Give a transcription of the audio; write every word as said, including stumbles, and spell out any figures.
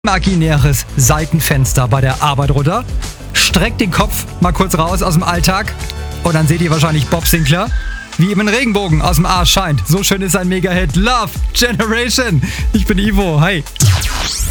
Imaginäres Seitenfenster bei der Arbeit runter. Streckt den Kopf mal kurz raus aus dem Alltag und dann seht ihr wahrscheinlich Bob Sinclair, wie ihm ein Regenbogen aus dem Arsch scheint. So schön ist ein Mega-Hit. Love Generation. Ich bin Ivo. Hi.